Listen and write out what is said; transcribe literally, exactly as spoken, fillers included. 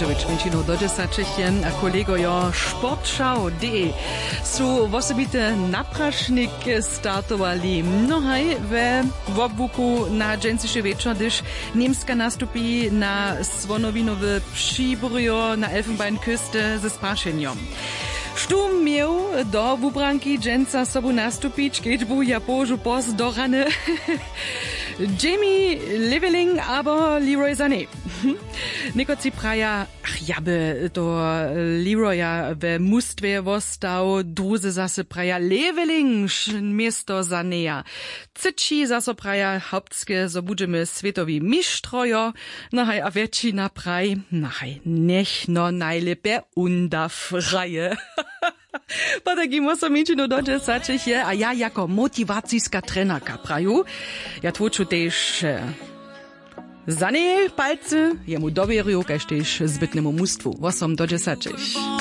Dżuczewicz, Mięcino do dziesięciu, a kolego jo sportschau.de. Su wosobite naprašnik startowali mnohaj we wobvuku na dżęciszy wieczor, gdyż Niemska nastupi na Svonowinowy Przybrjo na Elfenbeinküste ze spraszeniem. Sztum miał do wubranki dżęca sobu nastupić, kiedy był ja położył post do rany Jamie Leveling, aber Leroy Sané. Nekoci praja, ach jaby to Leroya w mustwie wostał, druzy zase praja Leveling miesto Sanéa. Cyci zase praja hauptskie, so budżemy światowi mistrzojo, nachaj a wiecina praj, nachaj niech no najlepiej undaw raje. Pa takim osamicinu do dziesięciu je, a ja jako motiwacijska trenerka praju, ja tvoču tež Sané palce, jemu dovjeruju, kaž tež zbytnemu mustvu, osam do dziesięciu.